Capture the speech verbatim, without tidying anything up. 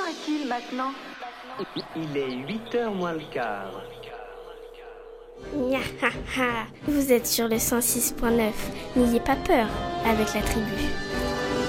heure est-il maintenant? Il est huit heures moins le quart. Nya ha ha. Vous êtes sur le cent six point neuf. N'ayez pas peur avec la tribu.